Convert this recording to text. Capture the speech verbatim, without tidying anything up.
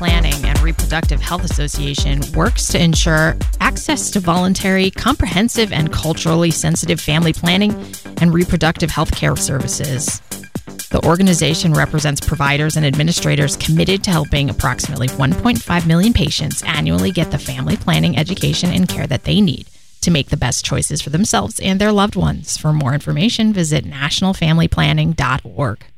Planning and Reproductive Health Association works to ensure access to voluntary, comprehensive, and culturally sensitive family planning and reproductive health care services. The organization represents providers and administrators committed to helping approximately one point five million patients annually get the family planning education and care that they need to make the best choices for themselves and their loved ones. For more information, visit national family planning dot org.